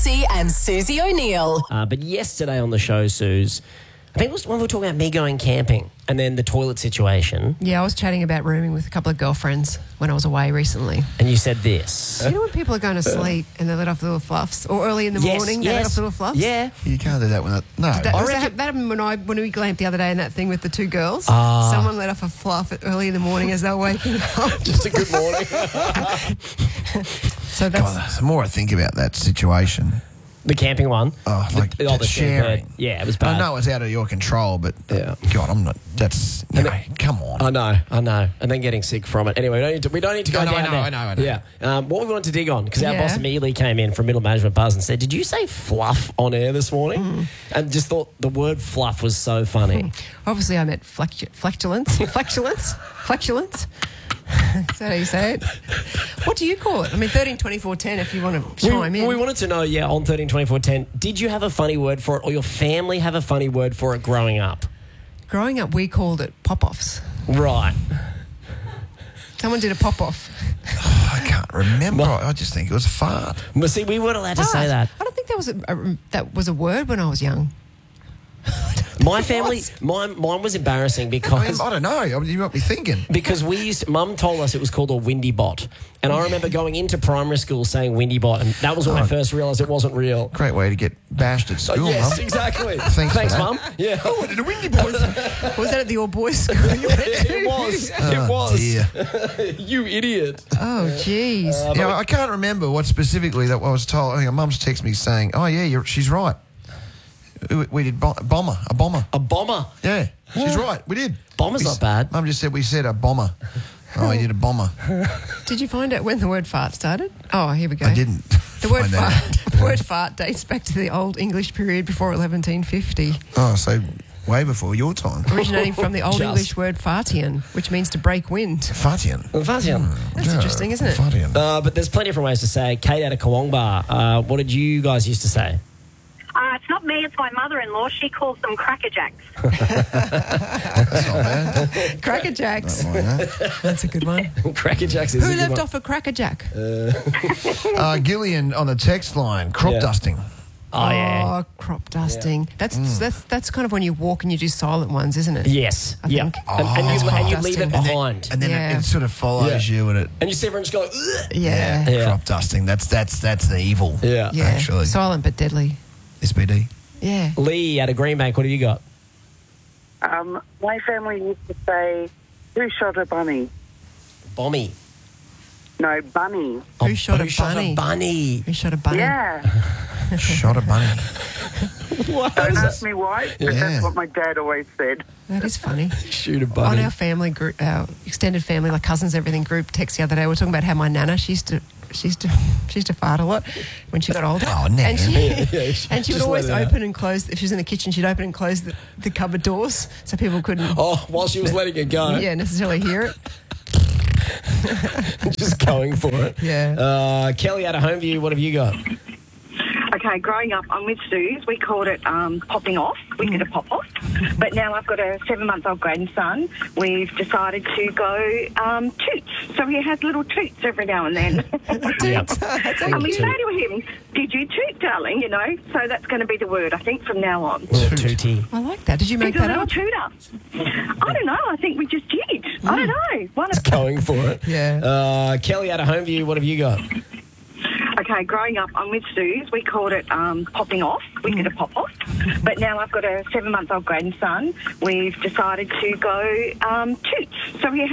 Massey and Susie O'Neill. But yesterday on the show, Suze, I think it was when we were talking about me going camping and then the toilet situation. Yeah, I was chatting about rooming with a couple of girlfriends when I was away recently. And you said this. You know when people are going to sleep and they let off little fluffs? Or early in the morning they let off little fluffs? Yeah. You can't do that when no. That happened when we glamped the other day in that thing with the two girls. Someone let off a fluff early in the morning as they were waking up. Just a good morning. So that's... God, the more I think about that situation... The camping one? The sharing. Yeah, it was bad. I know it's out of your control, but God, I'm not... That's... come on. I know. And then getting sick from it. Anyway, we don't need to go down there. I know. Yeah. What we wanted to dig on, because our boss immediately came in from Middle Management Buzz and said, did you say fluff on air this morning? And just thought the word fluff was so funny. Obviously, I meant flatulence. Flatulence. Is that how you say it? What do you call it? I mean, 13, 24, 10 if you want to chime in. We wanted to know, on 13, 24, 10, did you have a funny word for it or your family have a funny word for it growing up? Growing up, we called it pop-offs. Right. Someone did a pop-off. I can't remember. I just think it was fart. But see, we weren't allowed to say that. I don't think that was a word when I was young. My family, mine was embarrassing because... I don't know. You might be thinking. Because Mum told us it was called a windy bot. And I remember going into primary school saying windy bot, and that was when I first realised it wasn't real. Great way to get bashed at school, yes, Mum. Exactly. Thanks, Mum. Yeah. Oh, I did a windy bot. Was that at the all-boys school you went to? It was. Oh, it was. Dear. You idiot. Oh, jeez. I can't remember what specifically that I was told. I think Mum's texted me saying, oh, yeah, she's right. We did a bomber. A bomber? Yeah, she's right. We did. Bomber's not bad. Mum just said we said a bomber. Oh, I did a bomber. Did you find out when the word fart started? Oh, here we go. I didn't. The word fart dates back to the Old English period before 1750. Oh, so way before your time. Originating from the Old English word fartian, which means to break wind. Fartian. That's interesting, isn't it? Fartian. But there's plenty of different ways to say. Kate out of Kawongbar, what did you guys used to say? It's not me, it's my mother-in-law. She calls them Cracker Jacks. That's not bad. Cracker Jacks. That. That's a good one. Cracker Jacks is Who a good left one. off a Cracker Jack? Gillian on the text line, crop dusting. Oh, yeah. Oh, crop dusting. That's kind of when you walk and you do silent ones, isn't it? Yes. I think. And you leave it dusting. behind. And then it sort of follows you and it... And you see everyone just go, ugh. Yeah. Crop dusting. That's the evil. Yeah. Actually. Silent but deadly. SBD. Yeah. Lee out of Greenbank, what have you got? My family used to say, who shot a bunny? Bommy. No, bunny. Who shot a bunny? Who shot a bunny? Yeah. Shot a bunny. Don't ask me why, but that's what my dad always said. That is funny. Shoot a bunny. On our family group, our extended family, like cousins, everything group text the other day, we were talking about how my nana, she used to fart a lot when she got older. Oh, Nan. And she would always open and close, if she was in the kitchen, she'd open and close the cupboard doors so people couldn't... Oh, while she was letting it go. Yeah, necessarily hear it. Just going for it. Yeah. Kelly out of Homeview, what have you got? Okay, growing up, I'm with Suze. We called it popping off. We did a pop-off. But now I've got a 7-month-old grandson. We've decided to go toots. So he has little toots every now and then. Toots. And we say to him, did you toot, darling? You know, so that's going to be the word, I think, from now on. Tootie. I like that. Did you make He's a that little up? tooter. I don't know. I think we just did. I don't know. Just going for it. Yeah. Kelly out of Homeview, what have you got? Okay, growing up, I'm with Suze. We called it popping off. We did a pop-off. But now I've got a 7-month-old grandson. We've decided to go toots. So he